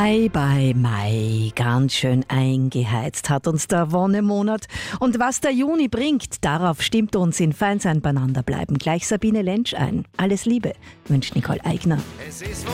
Mai bei Mai, ganz schön eingeheizt hat uns der Wonnemonat. Und was der Juni bringt, darauf stimmt uns in Feinsein beieinander bleiben gleich Sabine Lentsch ein. Alles Liebe, wünscht Nicole Eigner.